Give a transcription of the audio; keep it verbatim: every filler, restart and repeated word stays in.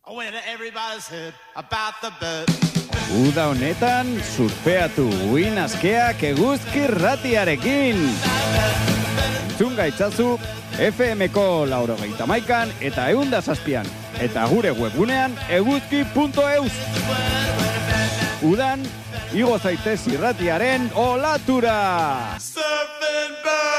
Uda honetan, surfeatu uin askeak eguzki ratiarekin. Entzun gaitzazu F M-ko laurogeita maikan eta eunda zazpian. Eta gure webgunean eguzki punto eus. Udan, igo zaitez irratiaren olatura! Surfing bird!